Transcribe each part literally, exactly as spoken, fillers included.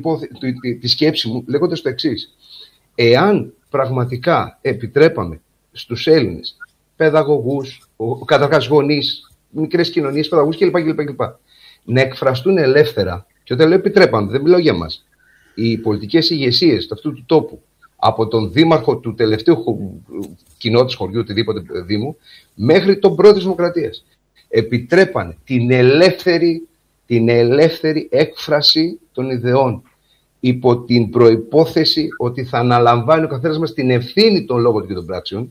υπόθε... τη, τη σκέψη μου λέγοντας το εξής. Εάν πραγματικά επιτρέπαμε στους Έλληνες παιδαγωγούς, καταρχάς γονείς, μικρές κοινωνίες, παιδαγωγούς κλπ, κλπ, κλπ. Να εκφραστούν ελεύθερα, και όταν λέω επιτρέπαμε, δεν μιλάω για μας, οι πολιτικές ηγεσίες αυτού του τόπου, από τον δήμαρχο του τελευταίου κοινότητας, χωριού, οτιδήποτε δήμου, μέχρι τον πρώτο της Δημοκρατίας, επιτρέπανε την ελεύθερη, την ελεύθερη έκφραση των ιδεών, υπό την προϋπόθεση ότι θα αναλαμβάνει ο καθένας μας την ευθύνη των λόγων και των πράξεων.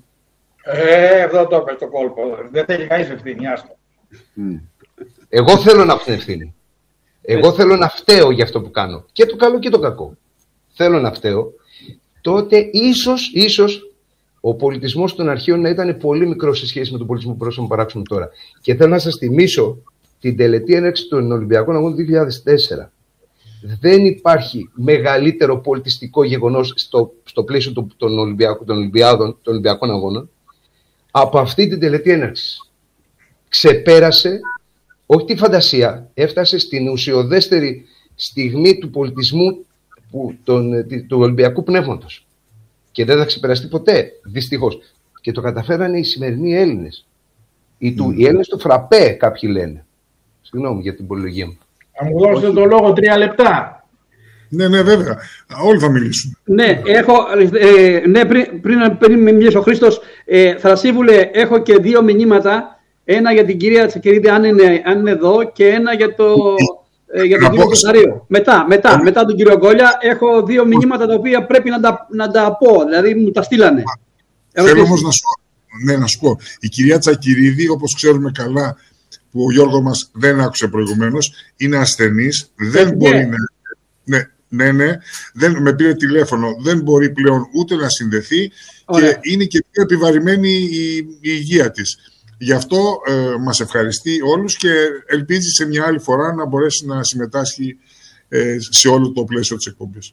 Ε, εδώ το έπαιξε το κόλπο. Δεν θέλει κανείς ευθύνη, άστο. Mm. Εγώ θέλω να έχω την ευθύνη. Εγώ Έτσι. θέλω να φταίω για αυτό που κάνω. Και το καλό και το κακό. Θέλω να φταίω. Τότε ίσως, ίσως ο πολιτισμός των αρχαίων να ήταν πολύ μικρός σε σχέση με τον πολιτισμό που μπορούσαμε να παράξουμε τώρα. Και θέλω να σας θυμίσω την τελετή έναρξη των Ολυμπιακών Αγώνων του δύο χιλιάδες τέσσερα. Δεν υπάρχει μεγαλύτερο πολιτιστικό γεγονός στο, στο πλαίσιο των, των, Ολυμπιακών, των, Ολυμπιάδων, των Ολυμπιακών Αγώνων από αυτή την τελετή έναρξης. Ξεπέρασε, όχι τη φαντασία, έφτασε στην ουσιοδέστερη στιγμή του πολιτισμού που, τον, του Ολυμπιακού πνεύματος. Και δεν θα ξεπεραστεί ποτέ, δυστυχώς. Και το καταφέρανε οι σημερινοί Έλληνες. Οι, του, mm. οι Έλληνες του φραπέ, κάποιοι λένε. Συγγνώμη για την πολυλογία μου. Θα μου δώσετε το λόγο τρία λεπτά. Ναι, ναι, βέβαια. Όλοι θα μιλήσουν. Ναι, έχω, ε, ναι πριν, πριν, πριν μιλήσει ο Χρήστος, ε, Θρασίβουλε, έχω και δύο μηνύματα. Ένα για την κυρία Τσακυρίδη, αν είναι, αν είναι εδώ, και ένα για, το, ε, για τον κύριο Κονταρίο. Μετά, μετά, μετά τον κύριο Γκόλια, έχω δύο μηνύματα τα οποία πρέπει να τα, να τα πω. Δηλαδή, μου τα στείλανε. Θέλω όμως να σου, ναι, να σου πω. Η κυρία Τσακυρίδη, όπως ξέρουμε καλά, που ο Γιώργο μας δεν άκουσε προηγουμένως, είναι ασθενής, δεν ναι. μπορεί να... Ναι, ναι, ναι, δεν, με πήρε τηλέφωνο, δεν μπορεί πλέον ούτε να συνδεθεί. Ωραία. Και είναι και πιο επιβαρημένη η, η υγεία της. Γι' αυτό ε, μας ευχαριστεί όλους και ελπίζει σε μια άλλη φορά να μπορέσει να συμμετάσχει ε, σε όλο το πλαίσιο της εκπομπής.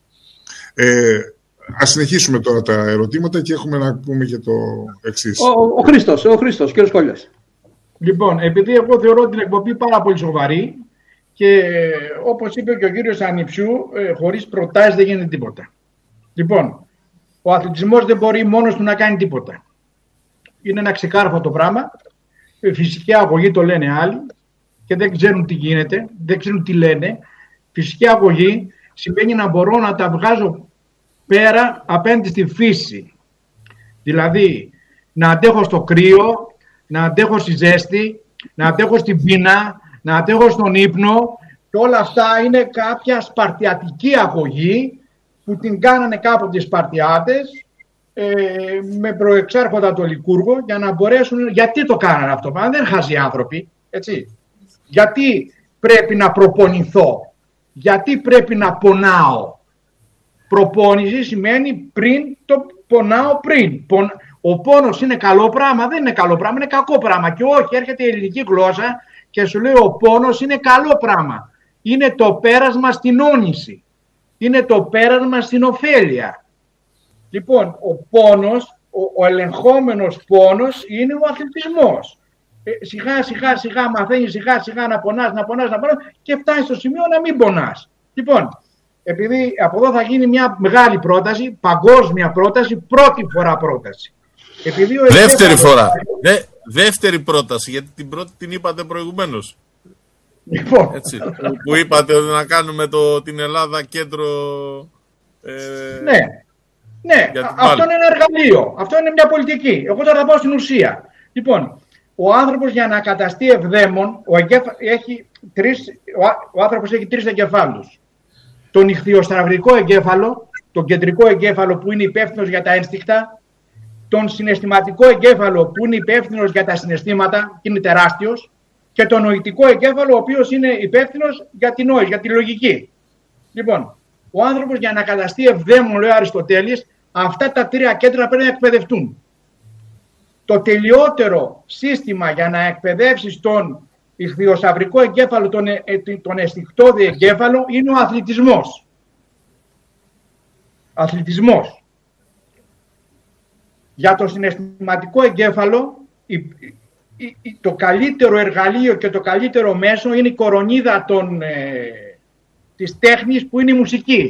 Ε, ας συνεχίσουμε τώρα τα ερωτήματα και έχουμε να πούμε και το εξής. Ο, ο, ο Χρήστος, ο Χρήστος, κύριος Κόλλιας. Λοιπόν, επειδή εγώ θεωρώ την εκπομπή πάρα πολύ σοβαρή και όπως είπε και ο κύριος Ανιψιού, ε, χωρίς προτάσεις δεν γίνεται τίποτα. Λοιπόν, ο αθλητισμός δεν μπορεί μόνος του να κάνει τίποτα. Είναι ένα ξεκάρφο το πράγμα. Φυσική αγωγή το λένε άλλοι και δεν ξέρουν τι γίνεται, δεν ξέρουν τι λένε. Φυσική αγωγή σημαίνει να μπορώ να τα βγάζω πέρα απέναντι στη φύση. Δηλαδή, να αντέχω στο κρύο, να αντέχω στη ζέστη, να αντέχω στην πείνα, να αντέχω στον ύπνο, και όλα αυτά είναι κάποια σπαρτιατική αγωγή που την κάνανε κάποτε οι Σπαρτιάτες ε, με προεξάρχοντα το Λικούργο για να μπορέσουν. Γιατί το κάνανε αυτό? Μα δεν χάζει άνθρωποι, έτσι. Γιατί πρέπει να προπονηθώ? Γιατί πρέπει να πονάω? Προπόνηση σημαίνει πριν το πονάω πριν. Πον... Ο πόνος είναι καλό πράγμα? Δεν είναι καλό πράγμα, είναι κακό πράγμα. Και όχι, έρχεται η ελληνική γλώσσα και σου λέει ο πόνος είναι καλό πράγμα. Είναι το πέρασμα στην όνηση. Είναι το πέρασμα στην ωφέλεια. Λοιπόν, ο πόνος, ο, ο ελεγχόμενος πόνος είναι ο αθλητισμός. Ε, σιγά σιγά σιγά μαθαίνεις σιγά σιγά να πονάς, να πονάς, να πονάς και φτάνεις στο σημείο να μην πονάς. Λοιπόν, επειδή από εδώ θα γίνει μια μεγάλη πρόταση, παγκόσμια πρόταση, πρώτη φορά πρόταση. Επειδή ο δεύτερη φορά. Δε, δεύτερη πρόταση, γιατί την πρώτη την είπατε προηγουμένως. Λοιπόν. Έτσι, που, που είπατε να κάνουμε το, την Ελλάδα κέντρο... Ε, ναι, ναι. Αυτό είναι ένα εργαλείο. Αυτό είναι μια πολιτική. Εγώ τώρα θα πάω στην ουσία. Λοιπόν, ο άνθρωπος για να καταστεί ευδαίμων, ο, εγκέφα, έχει τρεις, ο, ο άνθρωπος έχει τρεις εγκεφάλους. Τον ιχθυοσταυρικό εγκέφαλο, τον κεντρικό εγκέφαλο που είναι υπεύθυνος για τα ένστικτα, τον συναισθηματικό εγκέφαλο που είναι υπεύθυνος για τα συναισθήματα και είναι τεράστιος, και τον νοητικό εγκέφαλο ο οποίος είναι υπεύθυνος για την νόηση, για τη λογική. Λοιπόν, ο άνθρωπος για να καταστεί ευδαίμων, λέει ο Αριστοτέλης, αυτά τα τρία κέντρα πρέπει να εκπαιδευτούν. Το τελειότερο σύστημα για να εκπαιδεύσεις τον ιχθυοσαυρικό εγκέφαλο, τον, ε, τον αισθηκτώδη εγκέφαλο, είναι ο αθλητισμός. Αθλητισμός. Για το συναισθηματικό εγκέφαλο, η, η, η, το καλύτερο εργαλείο και το καλύτερο μέσο είναι η κορονίδα των, ε, της τέχνης που είναι η μουσική.